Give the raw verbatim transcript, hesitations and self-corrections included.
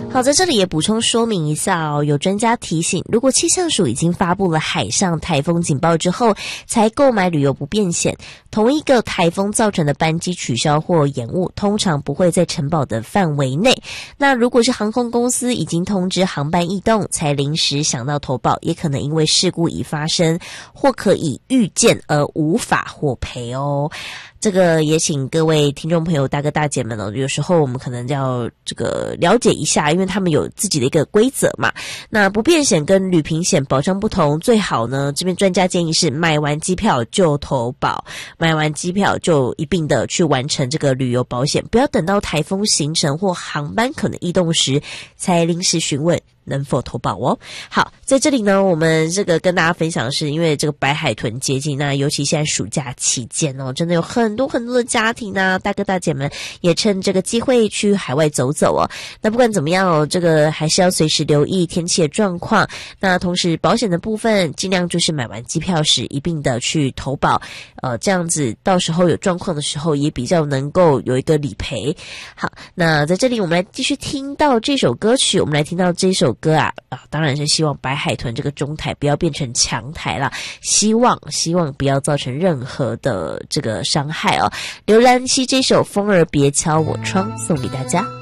好，在这里也补充说明一下哦，有专家提醒，如果气象署已经发布了海上台风警报之后才购买旅游不便险，同一个台风造成的班机取消或延误，通常不会在承保的范围内。那如果是航空公司已经通知航班异动才临时想到投保，也可能因为事故已发生或可以预见而无法获赔哦。这个也请各位听众朋友大哥大姐们哦，有时候我们可能要这个了解一下，因为他们有自己的一个规则嘛。那不便险跟旅平险保障不同，最好呢这边专家建议是买完机票就投保，买完机票就一并的去完成这个旅游保险，不要等到台风行程或航班可能异动时才临时询问能否投保哦。好，在这里呢，我们这个跟大家分享的是，因为这个白海豚接近，那尤其现在暑假期间哦，真的有很多很多的家庭啊，大哥大姐们也趁这个机会去海外走走哦。那不管怎么样哦，这个还是要随时留意天气的状况。那同时保险的部分，尽量就是买完机票时一并的去投保，呃，这样子到时候有状况的时候也比较能够有一个理赔。好，那在这里我们来继续听到这首歌曲，我们来听到这首歌啊啊，当然是希望白海豚这个中台不要变成强台啦，希望希望不要造成任何的这个伤害哦。刘兰希这首《风儿别敲我窗》送给大家。